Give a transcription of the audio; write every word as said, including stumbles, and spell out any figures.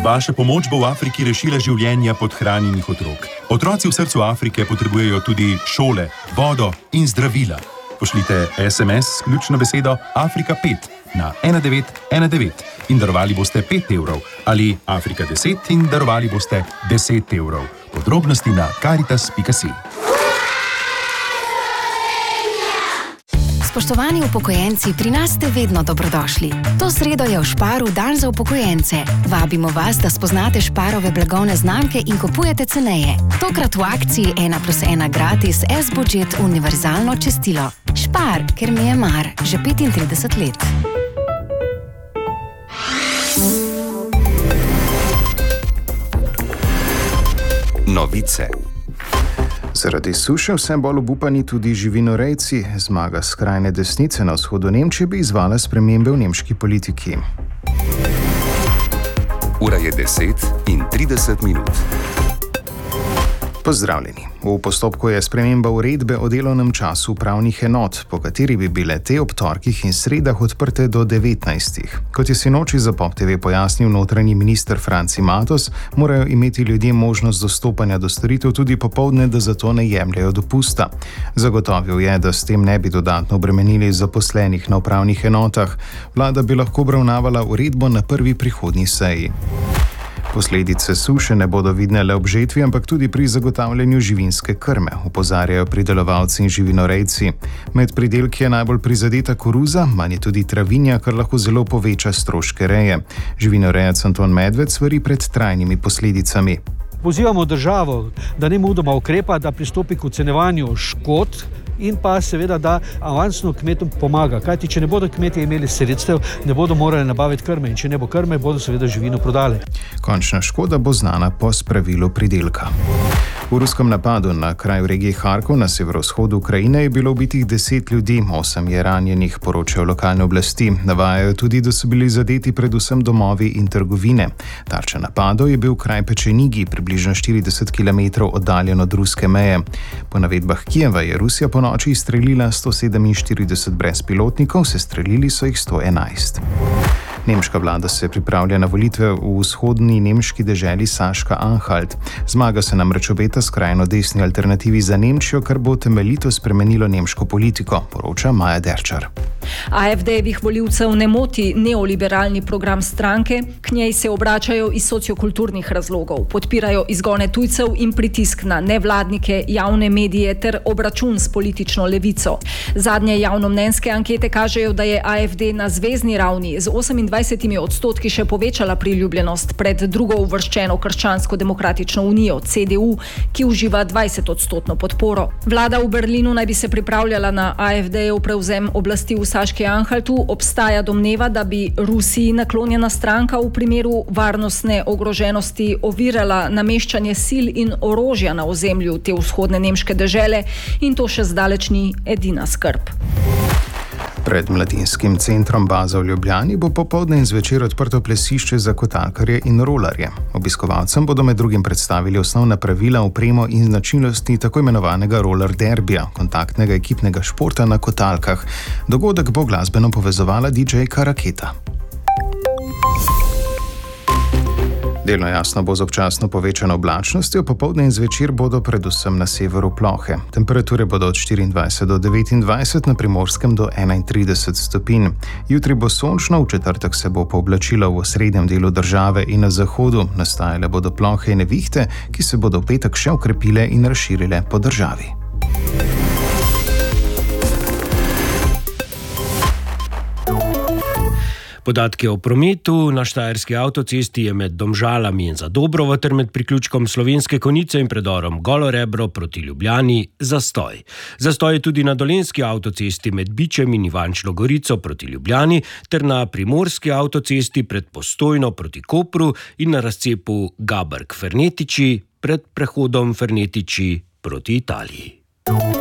Vaša pomoč bo v Afriki rešila življenja podhranjenih otrok. Otroci v srcu Afrike potrebujejo tudi šole, vodo in zdravila. Pošljite es em es s ključno besedo Afrika pet na ena devet ena devet in darovali boste pet evrov ali Afrika deset in darovali boste deset evrov. Podrobnosti na karitas pika si. Spoštovani upokojenci, pri nas ste vedno dobrodošli. To sredo je v Šparu dan za upokojence. Vabimo vas, da spoznate Šparove blagovne znamke in kupujete ceneje. Tokrat v akciji ena plus ena gratis S-Budget univerzalno čistilo. Špar, ker mi je mar, že petintrideset let. Novice. Zaradi suše vse bolj obupani tudi živinorejci. Zmaga skrajne desnice na vzhodu Nemčije bi izvala spremembe v nemški politiki. Ura je deset in trideset minut. Pozdravljeni. V postopku je sprememba uredbe o delovnem času upravnih enot, po kateri bi bile te ob torkih in sredah odprte do devetnajstih. Kot je sinoči za Pop te ve pojasnil notranji minister Franci Matos, morajo imeti ljudje možnost dostopanja do storitev tudi popoldne, da zato ne jemljajo dopusta. Zagotovil je, da s tem ne bi dodatno obremenili zaposlenih na upravnih enotah. Vlada bi lahko obravnavala uredbo na prvi prihodnji seji. Posledice suše ne bodo vidne le ob žetvi, ampak tudi pri zagotavljanju živinske krme, opozarjajo pridelovalci in živinorejci. Med pridelki je najbolj prizadeta koruza, manj je tudi travinja, kar lahko zelo poveča stroške reje. Živinorejec Anton Medved svari pred trajnimi posledicami. Pozivamo državo, da nemudoma ukrepa, da pristopi k ocenjevanju škod in pa seveda, da avansno kmetom pomaga. Kajti, če ne bodo kmetje imeli sredstev, ne bodo morali nabaviti krme in če ne bo krme, bodo seveda živino prodali. Končna škoda bo znana po spravilu pridelka. V ruskem napadu na kraj v regiji Harkov na severovzhodu Ukrajine je bilo ubitih deset ljudi, osem je ranjenih, poročajo lokalne oblasti. Navajajo tudi, da so bili zadeti predvsem domovi in trgovine. Tarča napadov je bil kraj Pečenigi, približno štirideset kilometrov oddaljen od ruske meje. Po navedbah Kijeva je Rusija po noči izstrelila sto sedeminštirideset brezpilotnikov, sestrelili so jih sto enajst. Nemška vlada se pripravlja na volitve v vzhodni nemški deželi Saška-Anhalt. Zmaga se namreč obeta skrajno desni alternativi za Nemčijo, kar bo temeljito spremenilo nemško politiko, poroča Maja Derčar. A ef de-jevih volivcev ne moti neoliberalni program stranke, k njej se obračajo iz sociokulturnih razlogov, podpirajo izgone tujcev in pritisk na nevladnike, javne medije ter obračun s politično levico. Zadnje javnomnenjske ankete kažejo, da je a ef de na zvezni ravni z osemindvajsetimi odstotki še povečala priljubljenost pred drugo uvrščeno Krščansko-demokratično unijo ce de u, ki uživa dvajset odstotno podporo. Vlada v Berlinu naj bi se pripravljala na a ef de-jev prevzem oblasti v Saški-Anhaltu. Obstaja domneva, da bi Rusiji naklonjena stranka v primeru varnostne ogroženosti ovirala nameščanje sil in orožja na ozemlju te vzhodne nemške dežele in to še zdaleč ni edina skrb. Pred mladinskim centrom Baza v Ljubljani bo popoldne in zvečer odprto plesišče za kotalkarje in rolarje. Obiskovalcem bodo med drugim predstavili osnovna pravila, opremo in značilnosti tako imenovanega roller derbija, kontaktnega ekipnega športa na kotalkah. Dogodek bo glasbeno povezovala didžejka Raketa. Delno jasno bo z občasno povečano oblačnostjo, popoldne in zvečer bodo predvsem na severu plohe. Temperature bodo od štiriindvajset do devetindvajset, na Primorskem do enaintrideset stopinj. Jutri bo sončno, v četrtek se bo pooblačilo v osrednjem delu države in na zahodu. Nastajale bodo plohe in nevihte, ki se bodo v petek še okrepile in razširile po državi. Podatke o prometu na štajerski avtocesti je med Domžalami in Zadobrovo ter med priključkom Slovenske Konjice in predorom Golo Rebro proti Ljubljani zastoj. Zastoj je tudi na dolenjski avtocesti med Bičem in Ivančno Gorico proti Ljubljani ter na primorski avtocesti pred Postojno proti Kopru in na razcepu Gabrk-Fernetiči pred prehodom Fernetiči proti Italiji.